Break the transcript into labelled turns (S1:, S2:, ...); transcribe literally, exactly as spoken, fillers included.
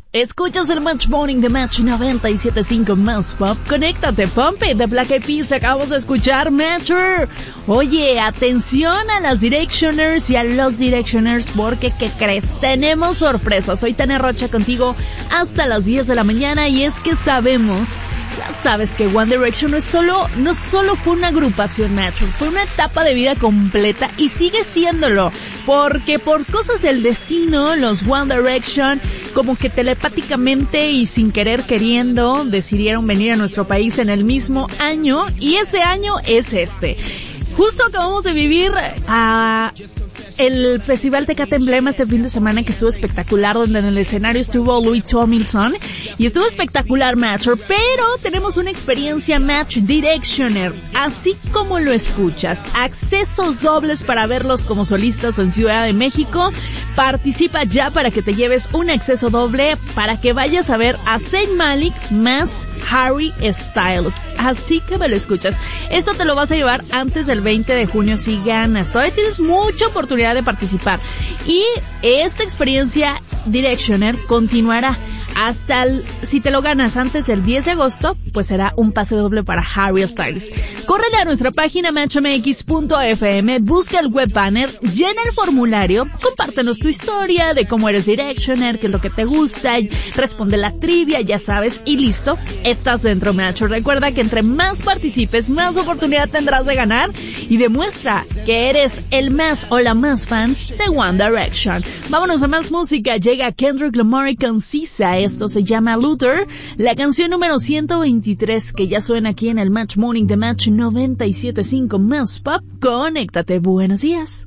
S1: Escuchas el Match Morning de Match noventa y siete punto cinco Más Pop. Conéctate, Pump It de Black Eyed Peas. Acabamos de escuchar Matcher. Oye, atención a las Directioners y a los Directioners, porque ¿qué crees? Tenemos sorpresas. Soy Tania Rocha contigo hasta las diez de la mañana, y es que sabemos, ya sabes que One Direction no es solo, no solo fue una agrupación, Nacho, fue una etapa de vida completa y sigue siéndolo, porque por cosas del destino, los One Direction, como que telepáticamente y sin querer queriendo, decidieron venir a nuestro país en el mismo año, y ese año es este. Justo acabamos de vivir a el Festival Tecate Emblema este fin de semana, que estuvo espectacular, donde en el escenario estuvo Louis Tomlinson y estuvo espectacular, Matcher. Pero tenemos una experiencia Match Directioner, así como lo escuchas, accesos dobles para verlos como solistas en Ciudad de México. Participa ya para que te lleves un acceso doble para que vayas a ver a Zayn Malik más Harry Styles, así que me lo escuchas. Esto te lo vas a llevar antes del veinte de junio si ganas. Todavía tienes mucha oportunidad de participar, y esta experiencia Directioner continuará hasta el, si te lo ganas antes del diez de agosto, pues será un pase doble para Harry Styles. Córrele a nuestra página match m x punto f m, busca el web banner, llena el formulario, compártenos tu historia de cómo eres Directioner, qué es lo que te gusta, responde la trivia, ya sabes, y listo, estás dentro, Match. Recuerda que entre más participes, más oportunidad tendrás de ganar, y demuestra que eres el más o la más fan de One Direction. Vámonos a más música. Llega Kendrick Lamar con Sisa. Esto se llama Luther, la canción número ciento veintitrés, que ya suena aquí en el Match Morning de Match noventa y siete punto cinco Más Pop. Conéctate, buenos días.